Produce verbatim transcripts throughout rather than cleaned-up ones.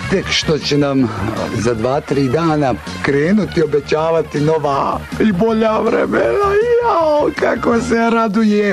tek što će nam za dva, tri dana krenuti obećavati nova i bolja vremena. Jao, kako se raduje.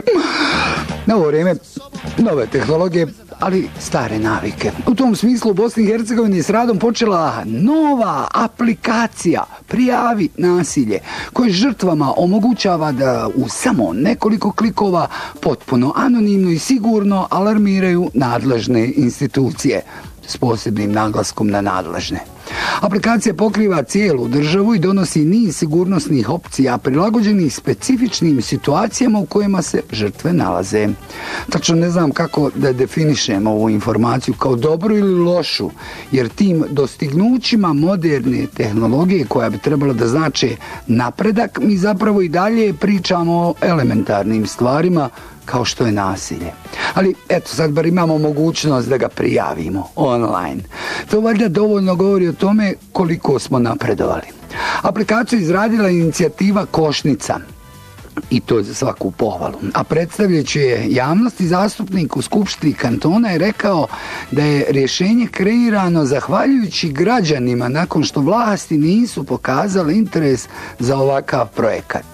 Na ovo vrijeme nove tehnologije, ali stare navike. U tom smislu u Bosni i Hercegovini je s radom počela nova aplikacija Prijavi nasilje, koja žrtvama omogućava da u samo nekoliko klikova potpuno anonimno i sigurno alarmiraju nadležne institucije, s posebnim naglaskom na nadležne. Aplikacija pokriva cijelu državu i donosi niz sigurnosnih opcija prilagođenih specifičnim situacijama u kojima se žrtve nalaze. Tačno ne znam kako da definišemo ovu informaciju kao dobru ili lošu, jer tim dostignućima moderne tehnologije koja bi trebala da znače napredak, mi zapravo i dalje pričamo o elementarnim stvarima kao što je nasilje. Ali eto, sad bar imamo mogućnost da ga prijavimo online. To valjda dovoljno govori o tome koliko smo napredovali. Aplikaciju izradila inicijativa Košnica, i to za svaku pohvalu. A predstavljajući je javnosti, zastupnik u Skupštini kantona je rekao da je rješenje kreirano zahvaljujući građanima nakon što vlasti nisu pokazale interes za ovakav projekat.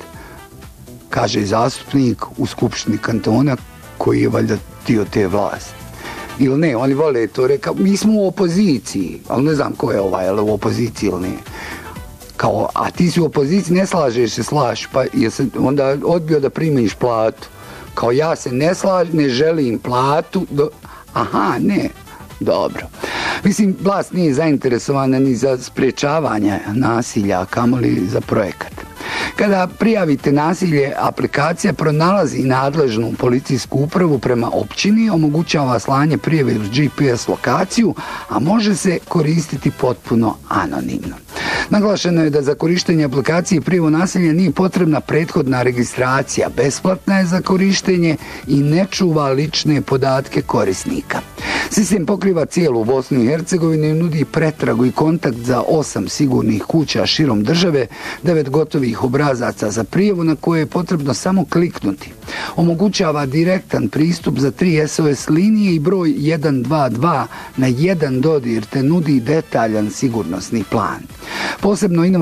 Kaže zastupnik u Skupštini kantona koji je valjda dio te vlasti. Ili ne, oni vole to rekao, mi smo u opoziciji, ali ne znam ko je ovaj, ali u opoziciji ili ne. Kao, a ti si u opoziciji, ne slažeš se, slaž, pa je se onda odbio da primiš platu. Kao, ja se ne slažem, ne želim platu, do... aha, ne, dobro. Mislim, vlast nije zainteresovana ni za sprječavanje nasilja, kamoli za projekat. Kada prijavite nasilje, aplikacija pronalazi nadležnu policijsku upravu prema općini, omogućava slanje prijave uz G P S lokaciju, a može se koristiti potpuno anonimno. Naglašeno je da za korištenje aplikacije i prijavu nasilja nije potrebna prethodna registracija, besplatna je za korištenje i ne čuva lične podatke korisnika. Sistem pokriva cijelu Bosnu i Hercegovinu i nudi pretragu i kontakt za osam sigurnih kuća širom države, devet gotovih obrazaca za prijavu na koje je potrebno samo kliknuti. Omogućava direktan pristup za tri S O S linije i broj jedan dva dva na jedan dodir te nudi detaljan sigurnosni plan. Posebno